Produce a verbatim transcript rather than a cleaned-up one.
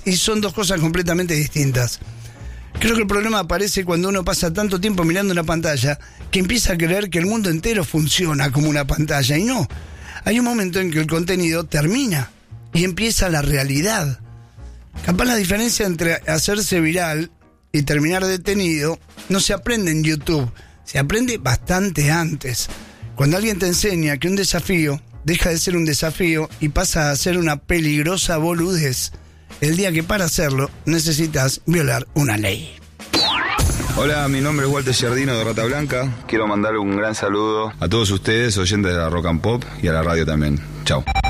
y son dos cosas completamente distintas. Creo que el problema aparece cuando uno pasa tanto tiempo mirando una pantalla que empieza a creer que el mundo entero funciona como una pantalla, y no. Hay un momento en que el contenido termina y empieza la realidad. Capaz la diferencia entre hacerse viral y terminar detenido no se aprende en YouTube, se aprende bastante antes. Cuando alguien te enseña que un desafío deja de ser un desafío y pasa a ser una peligrosa boludez, el día que para hacerlo necesitas violar una ley. Hola, mi nombre es Walter Giardino de Rata Blanca. Quiero mandarle un gran saludo a todos ustedes, oyentes de la Rock and Pop, y a la radio también. Chao.